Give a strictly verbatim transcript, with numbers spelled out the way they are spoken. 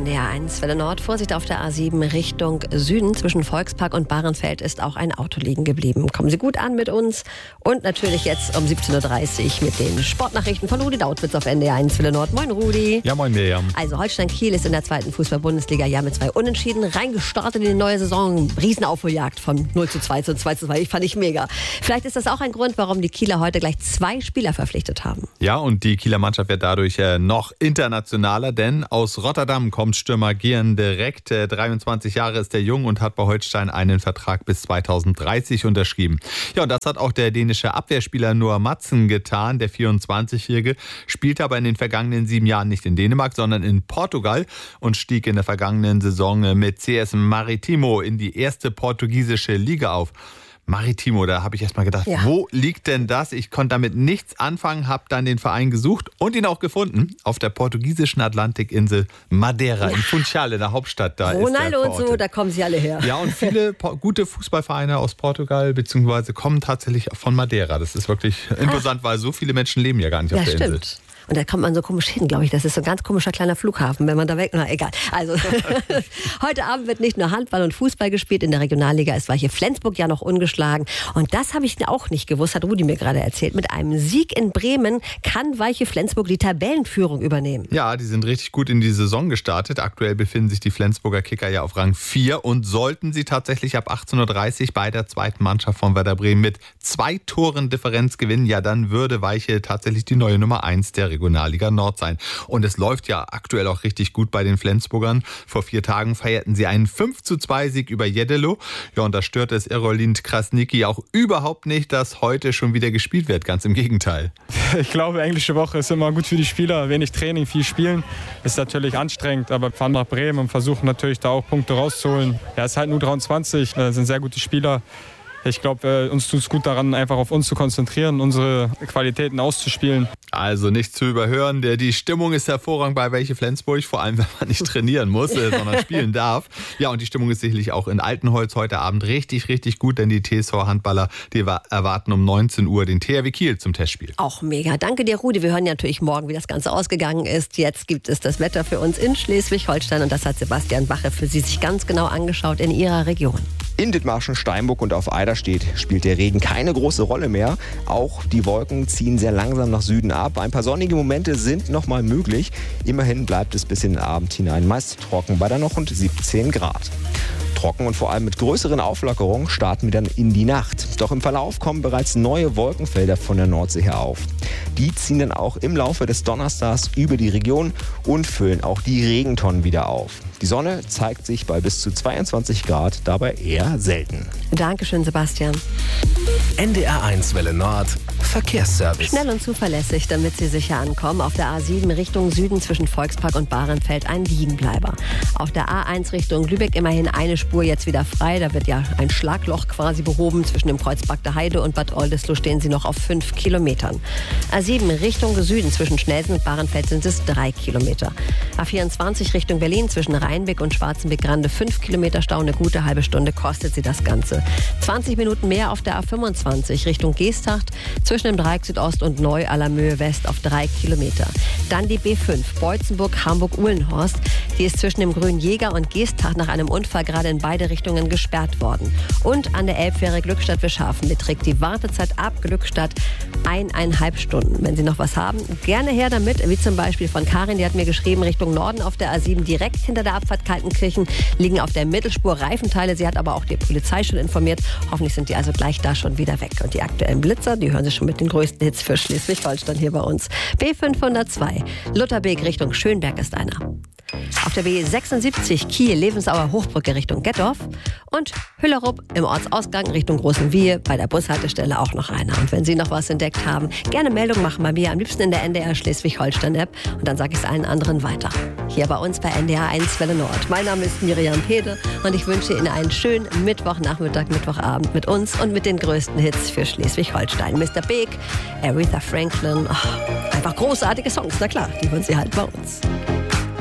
D R eins Welle Nord. Vorsicht auf der A sieben Richtung Süden. Zwischen Volkspark und Bahrenfeld ist auch ein Auto liegen geblieben. Kommen Sie gut an mit uns. Und natürlich jetzt um siebzehn Uhr dreißig mit den Sportnachrichten von Rudi Dautwitz auf N D R eins Welle Nord. Moin Rudi. Ja, moin Miriam. Also Holstein Kiel ist in der zweiten Fußball-Bundesliga ja mit zwei Unentschieden reingestartet in die neue Saison. Riesenaufholjagd von null zu zwei zu zwei zu zwei. Ich fand ich mega. Vielleicht ist das auch ein Grund, warum die Kieler heute gleich zwei Spieler verpflichtet haben. Ja, und die Kieler Mannschaft wird dadurch äh, noch internationaler, denn aus Rotterdam kommt Stürmer Gian direkt. Äh, dreiundzwanzig Jahre ist der jung und hat bei Holstein einen Vertrag bis zweitausenddreißig unterschrieben. Ja, und das hat auch der dänische Abwehrspieler Noah Madsen getan. Der vierundzwanzigjährige spielte aber in den vergangenen sieben Jahren nicht in Dänemark, sondern in Portugal und stieg in der vergangenen Saison mit C S Maritimo in die erste portugiesische Liga auf. Maritimo, da habe ich erst mal gedacht, ja. Wo liegt denn das? Ich konnte damit nichts anfangen, habe dann den Verein gesucht und ihn auch gefunden auf der portugiesischen Atlantikinsel Madeira, ja. In Funchal, in der Hauptstadt. Da Ronaldo ist und so, da kommen sie alle her. Ja, und viele gute Fußballvereine aus Portugal beziehungsweise kommen tatsächlich von Madeira. Das ist wirklich imposant, weil so viele Menschen leben ja gar nicht ja, auf der stimmt. Insel. Und da kommt man so komisch hin, glaube ich. Das ist so ein ganz komischer kleiner Flughafen, wenn man da weg... Na, egal. Also, heute Abend wird nicht nur Handball und Fußball gespielt. In der Regionalliga ist Weiche Flensburg ja noch ungeschlagen. Und das habe ich auch nicht gewusst, hat Rudi mir gerade erzählt. Mit einem Sieg in Bremen kann Weiche Flensburg die Tabellenführung übernehmen. Ja, die sind richtig gut in die Saison gestartet. Aktuell befinden sich die Flensburger Kicker ja auf Rang vier. Und sollten sie tatsächlich ab achtzehn Uhr dreißig bei der zweiten Mannschaft von Werder Bremen mit zwei Toren Differenz gewinnen, ja, dann würde Weiche tatsächlich die neue Nummer eins der Regionalliga Nord sein. Und es läuft ja aktuell auch richtig gut bei den Flensburgern. Vor vier Tagen feierten sie einen fünf zu zwei Sieg über Jeddelo. Ja, und da stört es Erolind Krasniqi auch überhaupt nicht, dass heute schon wieder gespielt wird. Ganz im Gegenteil. Ich glaube, englische Woche ist immer gut für die Spieler. Wenig Training, viel Spielen. Ist natürlich anstrengend, aber wir fahren nach Bremen und versuchen natürlich da auch Punkte rauszuholen. Ja, es ist halt nur dreiundzwanzig, äh, sind sehr gute Spieler. Ich glaube, uns tut es gut daran, einfach auf uns zu konzentrieren, unsere Qualitäten auszuspielen. Also nicht zu überhören, der, die Stimmung ist hervorragend bei Weiche Flensburg, vor allem wenn man nicht trainieren muss, sondern spielen darf. Ja, und die Stimmung ist sicherlich auch in Altenholz heute Abend richtig, richtig gut, denn die T S V-Handballer, die erwarten um neunzehn Uhr den T H W Kiel zum Testspiel. Auch mega. Danke dir, Rudi. Wir hören ja natürlich morgen, wie das Ganze ausgegangen ist. Jetzt gibt es das Wetter für uns in Schleswig-Holstein und das hat Sebastian Bache für Sie sich ganz genau angeschaut in Ihrer Region. In Dithmarschen, Steinburg und auf Eiderstedt spielt der Regen keine große Rolle mehr. Auch die Wolken ziehen sehr langsam nach Süden ab. Ein paar sonnige Momente sind noch mal möglich. Immerhin bleibt es bis in den Abend hinein meist trocken bei dann noch rund siebzehn Grad. Trocken und vor allem mit größeren Auflockerungen starten wir dann in die Nacht. Doch im Verlauf kommen bereits neue Wolkenfelder von der Nordsee her auf. Die ziehen dann auch im Laufe des Donnerstags über die Region und füllen auch die Regentonnen wieder auf. Die Sonne zeigt sich bei bis zu zweiundzwanzig Grad dabei eher selten. Dankeschön, Sebastian. N D R eins Welle Nord Verkehrsservice. Schnell und zuverlässig, damit Sie sicher ankommen. Auf der A sieben Richtung Süden zwischen Volkspark und Bahrenfeld ein Liegenbleiber. Auf der A eins Richtung Lübeck immerhin eine Spur jetzt wieder frei. Da wird ja ein Schlagloch quasi behoben. Zwischen dem Kreuz Bagda Heide und Bad Oldesloe stehen Sie noch auf fünf Kilometern. A sieben Richtung Süden zwischen Schnelsen und Bahrenfeld sind es drei Kilometer. A vierundzwanzig Richtung Berlin zwischen Rheinbeck und Schwarzenbeck-Grande fünf Kilometer Stau. Eine gute halbe Stunde kostet Sie das Ganze. zwanzig Minuten mehr auf der A fünfundzwanzig Richtung Geesthacht zwischen dem Dreieck Südost und Neu-Allermöhe West auf drei Kilometer. Dann die B fünf Beutzenburg, Hamburg-Uhlenhorst. Die ist zwischen dem Grünen Jäger und Geesthacht nach einem Unfall gerade in beide Richtungen gesperrt worden. Und an der Elbfähre Glückstadt-Wischhafen beträgt die Wartezeit ab Glückstadt eineinhalb Stunden. Wenn Sie noch was haben, gerne her damit. Wie zum Beispiel von Karin, die hat mir geschrieben, Richtung Norden auf der A sieben direkt hinter der Abfahrt Kaltenkirchen liegen auf der Mittelspur Reifenteile. Sie hat aber auch die Polizei schon informiert. Hoffentlich sind die also gleich da schon wieder weg. Und die aktuellen Blitzer, die hören Sie schon mit den größten Hits für Schleswig-Holstein hier bei uns. B fünfhundertzwei, Lutherbeek Richtung Schönberg ist einer. Auf der B sechsundsiebzig Kiel, Lebensauer Hochbrücke Richtung Gettorf und Hüllerup im Ortsausgang Richtung Großen Wiehe bei der Bushaltestelle auch noch einer. Und wenn Sie noch was entdeckt haben, gerne Meldung machen bei mir, am liebsten in der N D R Schleswig-Holstein-App und dann sage ich es allen anderen weiter. Hier bei uns bei N D R eins Welle Nord. Mein Name ist Miriam Pede und ich wünsche Ihnen einen schönen Mittwochnachmittag, Mittwochabend mit uns und mit den größten Hits für Schleswig-Holstein. Mister Big, Aretha Franklin, oh, einfach großartige Songs, na klar, die hören Sie halt bei uns.